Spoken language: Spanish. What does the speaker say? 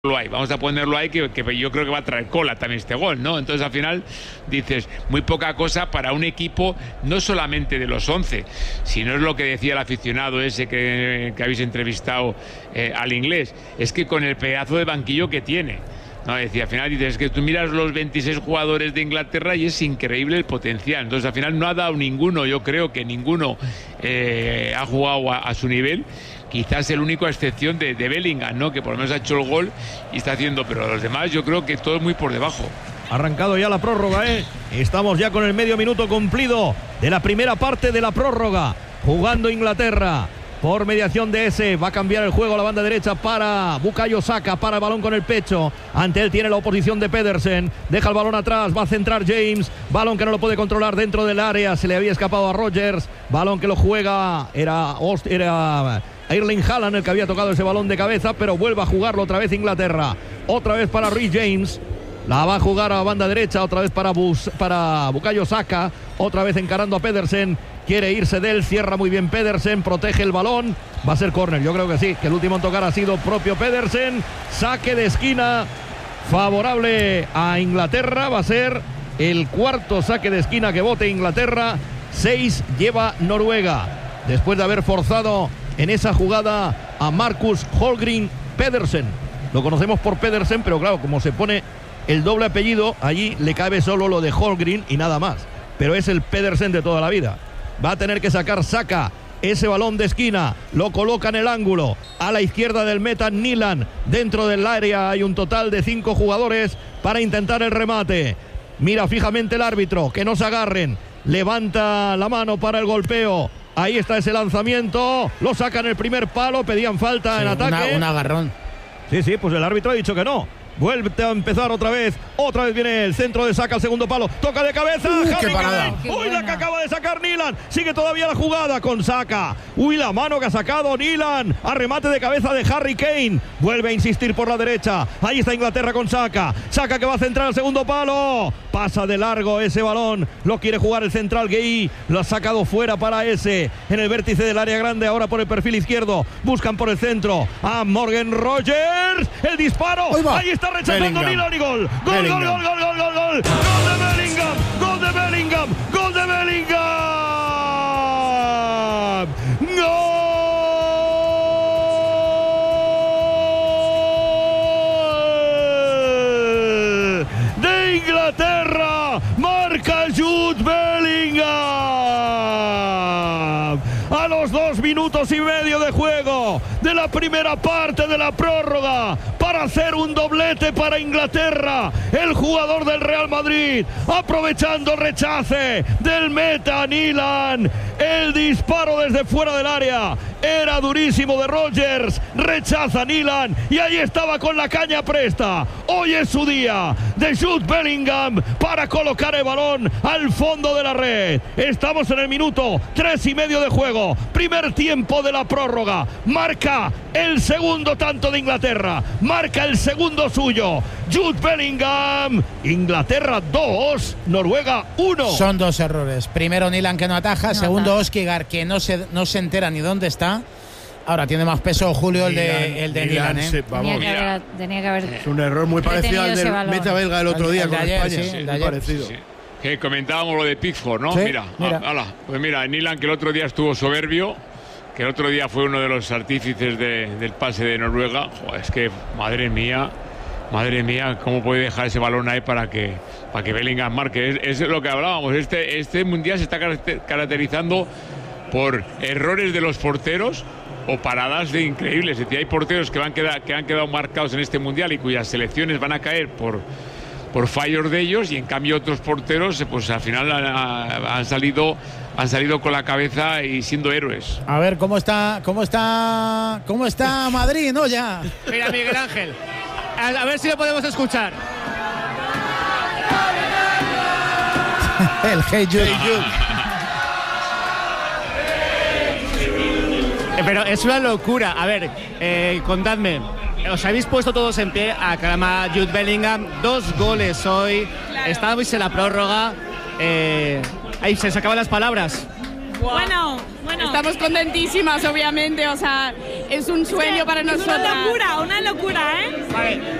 Vamos a ponerlo ahí, que yo creo que va a traer cola también este gol, ¿no? Entonces al final dices, muy poca cosa para un equipo, no solamente de los 11, sino es lo que decía el aficionado ese que habéis entrevistado al inglés, es que con el pedazo de banquillo que tiene. No, decía, al final dices, es que tú miras los 26 jugadores de Inglaterra y es increíble el potencial. Entonces al final no ha dado ninguno, yo creo que ninguno ha jugado a su nivel. Quizás el único a excepción de Bellingham, ¿no? Que por lo menos ha hecho el gol y está haciendo, pero los demás yo creo que todo es muy por debajo. Arrancado ya la prórroga, ¿eh? Estamos ya con el medio minuto cumplido de la primera parte de la prórroga. Jugando Inglaterra por mediación de ese. Va a cambiar el juego a la banda derecha para Bukayo Saka, para el balón con el pecho. Ante él tiene la oposición de Pedersen. Deja el balón atrás, va a centrar James. Balón que no lo puede controlar dentro del área. Se le había escapado a Rodgers. Balón que lo juega, era Erling Haaland el que había tocado ese balón de cabeza, pero vuelve a jugarlo otra vez Inglaterra. Otra vez para Reece James. La va a jugar a la banda derecha, otra vez para Bukayo Saka. Otra vez encarando a Pedersen. Quiere irse de él, cierra muy bien Pedersen, protege el balón. Va a ser córner, yo creo que sí, que el último en tocar ha sido propio Pedersen. Saque de esquina favorable a Inglaterra. Va a ser el cuarto saque de esquina que bote Inglaterra. 6 lleva Noruega, después de haber forzado en esa jugada a Marcus Holmgren Pedersen. Lo conocemos por Pedersen, pero claro, como se pone el doble apellido, allí le cabe solo lo de Holmgren y nada más. Pero es el Pedersen de toda la vida. Va a tener que sacar Saka ese balón de esquina, lo coloca en el ángulo, a la izquierda del meta Nyland. Dentro del área hay un total de 5 jugadores para intentar el remate. Mira fijamente el árbitro, que no se agarren. Levanta la mano para el golpeo. Ahí está ese lanzamiento, lo sacan el primer palo, pedían falta en ataque. Un agarrón. Sí, pues el árbitro ha dicho que no. Vuelve a empezar otra vez viene el centro de Saka al segundo palo, toca de cabeza, qué parada. Uy, la que acaba de sacar Nyland, sigue todavía la jugada con Saka, uy, la mano que ha sacado Nyland, a remate de cabeza de Harry Kane, vuelve a insistir por la derecha, ahí está Inglaterra con Saka que va a centrar al segundo palo, pasa de largo ese balón, lo quiere jugar el central Gueye, lo ha sacado fuera para ese, en el vértice del área grande, ahora por el perfil izquierdo, buscan por el centro, a Morgan Rogers, el disparo, ahí está rechazando Nyland y gol de Bellingham, gol de Bellingham. De Inglaterra, marca Jude Bellingham. A los 2 minutos y medio de juego de la primera parte de la prórroga, para hacer un doblete para Inglaterra, el jugador del Real Madrid, aprovechando el rechace del meta Nyland, el disparo desde fuera del área era durísimo de Rodgers, rechaza Nyland y ahí estaba con la caña presta. Hoy es su día de Jude Bellingham para colocar el balón al fondo de la red. Estamos en el minuto 3,5 de juego, primer tiempo de la prórroga. Marca el segundo tanto de Inglaterra, marca el segundo suyo Jude Bellingham. Inglaterra 2, Noruega 1. Son 2 errores. Primero Nyland, que no ataja, segundo Oskigar, que no se entera ni dónde está. Ahora tiene más peso Julio el de Nyland, ¿eh? Tenía que haber. Es un error muy parecido al del meta belga el otro día con España. Sí, muy parecido. Sí. Que comentábamos lo de Pickford, ¿no? Sí, Mira, Nyland, que el otro día estuvo soberbio, que el otro día fue uno de los artífices del pase de Noruega. Joder, es que madre mía, cómo puede dejar ese balón ahí para que Bellingham marque. Es lo que hablábamos. Este mundial se está caracterizando por errores de los porteros o paradas de increíbles. Es decir, hay porteros que han quedado marcados en este mundial y cuyas selecciones van a caer por fallos de ellos, y en cambio otros porteros pues al final han salido con la cabeza y siendo héroes. A ver cómo está Madrid, ¿no? Ya. Mira, Miguel Ángel, a ver si lo podemos escuchar. El Hey Jude. Pero es una locura. A ver, contadme. Os habéis puesto todos en pie a aclamar a Jude Bellingham. 2 goles hoy. Estábamos en la prórroga. Ahí se sacaban las palabras. Bueno, Bueno, estamos contentísimas, obviamente, o sea, es un sueño para nosotros. Una locura, ¿eh? Vale.